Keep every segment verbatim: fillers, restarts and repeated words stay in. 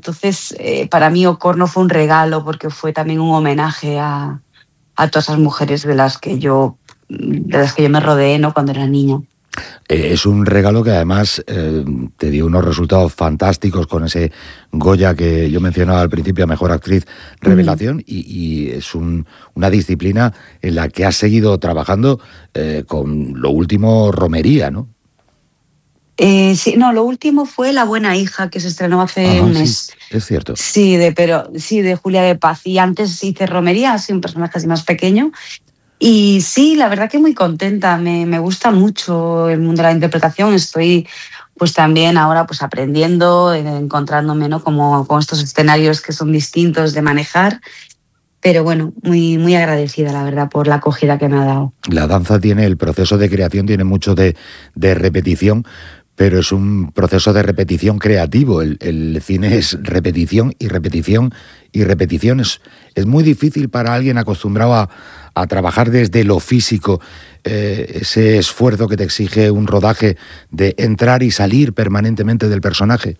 Entonces, eh, para mí Ocorno fue un regalo porque fue también un homenaje a, a todas esas mujeres de las que yo, de las que yo me rodeé, ¿no?, cuando era niña. Eh, es un regalo que además eh, te dio unos resultados fantásticos con ese Goya que yo mencionaba al principio, a Mejor Actriz Revelación, mm. y, y es un, una disciplina en la que has seguido trabajando eh, con lo último Romería, ¿no? Eh, sí, no, lo último fue La buena hija, que se estrenó hace Ajá, un sí, mes. es cierto. Sí, de, pero, sí, de Julia de Paz. Y antes hice Romería, así un personaje así más pequeño. Y sí, la verdad que muy contenta. Me, me gusta mucho el mundo de la interpretación. Estoy pues también ahora pues aprendiendo, encontrándome, ¿no?, como con estos escenarios que son distintos de manejar. Pero bueno, muy, muy agradecida, la verdad, por la acogida que me ha dado. La danza tiene, el proceso de creación tiene mucho de, de repetición, pero es un proceso de repetición creativo. El, el cine es repetición y repetición y repetición. Es, es muy difícil para alguien acostumbrado a, a trabajar desde lo físico, eh, ese esfuerzo que te exige un rodaje de entrar y salir permanentemente del personaje.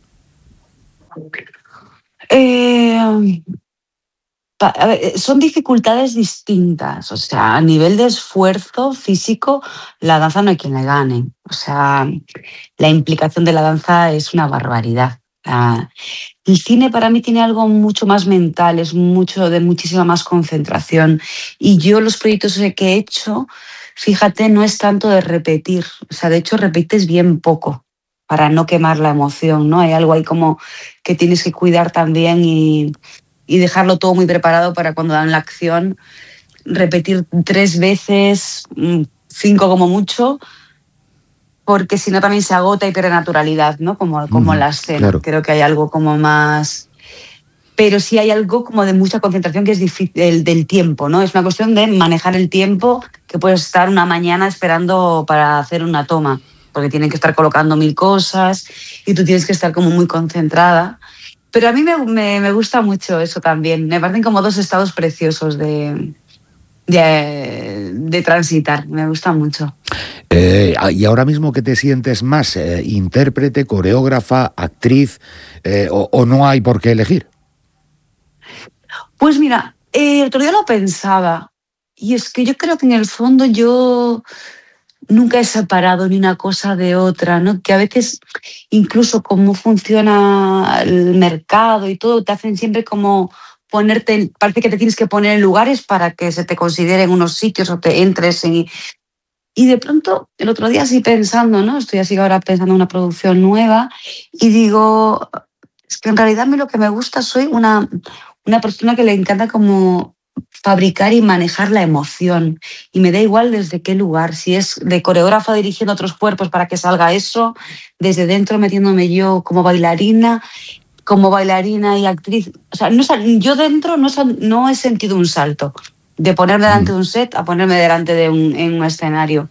Eh... A ver, son dificultades distintas, o sea, a nivel de esfuerzo físico, la danza no hay quien le gane. O sea, la implicación de la danza es una barbaridad. Uh, el cine para mí tiene algo mucho más mental, es mucho de muchísima más concentración. Y yo los proyectos que he hecho, fíjate, no es tanto de repetir, o sea, de hecho repites bien poco para no quemar la emoción, ¿no? Hay algo ahí como que tienes que cuidar también y... y dejarlo todo muy preparado para cuando dan la acción, repetir tres veces, cinco como mucho, porque si no también se agota y pierde naturalidad, ¿no? Como, como mm, la escena. Claro. Creo que hay algo como más... Pero sí hay algo como de mucha concentración que es difícil, del, del tiempo, ¿no? Es una cuestión de manejar el tiempo, que puedes estar una mañana esperando para hacer una toma, porque tienen que estar colocando mil cosas y tú tienes que estar como muy concentrada. Pero a mí me, me, me gusta mucho eso también. Me parecen como dos estados preciosos de, de, de transitar. Me gusta mucho. Eh, ¿Y ahora mismo qué te sientes más? Eh, ¿Intérprete, coreógrafa, actriz? Eh, o, ¿O no hay por qué elegir? Pues mira, eh, el otro día lo pensaba. Y es que yo creo que en el fondo yo... nunca he separado ni una cosa de otra, ¿no? Que a veces incluso cómo funciona el mercado y todo, te hacen siempre como ponerte, parece que te tienes que poner en lugares para que se te consideren unos sitios o te entres en... Y de pronto, el otro día así pensando, ¿no? Estoy así ahora pensando en una producción nueva y digo, es que en realidad a mí lo que me gusta, soy una, una persona que le encanta como... fabricar y manejar la emoción, y me da igual desde qué lugar, si es de coreógrafa dirigiendo otros cuerpos para que salga eso, desde dentro metiéndome yo como bailarina, como bailarina y actriz. O sea, no, yo dentro no, no he sentido un salto de ponerme delante de un set a ponerme delante de un, en un escenario.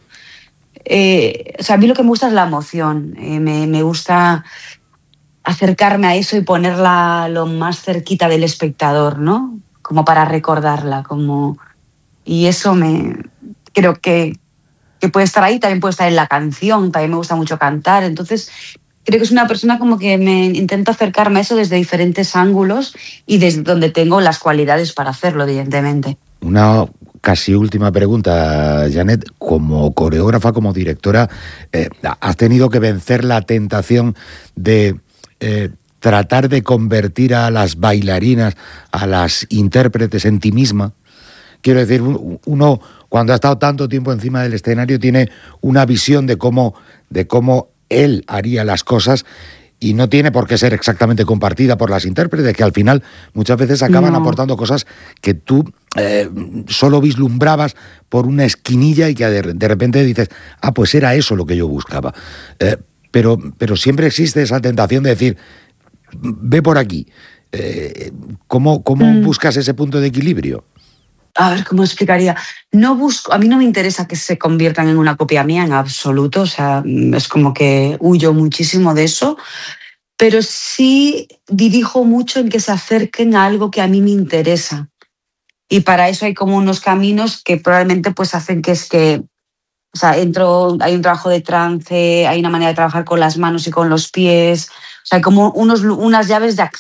Eh, o sea, a mí lo que me gusta es la emoción, eh, me, me gusta acercarme a eso y ponerla lo más cerquita del espectador, ¿no? Como para recordarla, como... y eso me creo que, que puede estar ahí, también puede estar en la canción, también me gusta mucho cantar, entonces creo que es una persona como que me intento acercarme a eso desde diferentes ángulos y desde donde tengo las cualidades para hacerlo, evidentemente. Una casi última pregunta, Janet, como coreógrafa, como directora, eh, ¿has tenido que vencer la tentación de... Eh, tratar de convertir a las bailarinas, a las intérpretes en ti misma? Quiero decir, uno cuando ha estado tanto tiempo encima del escenario tiene una visión de cómo, de cómo él haría las cosas y no tiene por qué ser exactamente compartida por las intérpretes, que al final muchas veces acaban no. aportando cosas que tú eh, solo vislumbrabas por una esquinilla y que de, de repente dices, ah, pues era eso lo que yo buscaba. Eh, pero, pero siempre existe esa tentación de decir, ve por aquí. Eh, ¿Cómo, cómo mm. buscas ese punto de equilibrio? A ver, ¿cómo explicaría? No busco, a mí no me interesa que se conviertan en una copia mía en absoluto, o sea, es como que huyo muchísimo de eso, pero sí dirijo mucho en que se acerquen a algo que a mí me interesa. Y para eso hay como unos caminos que probablemente pues hacen que es que, o sea, entro, hay un trabajo de trance, hay una manera de trabajar con las manos y con los pies, o sea, hay como unos, unas llaves de acción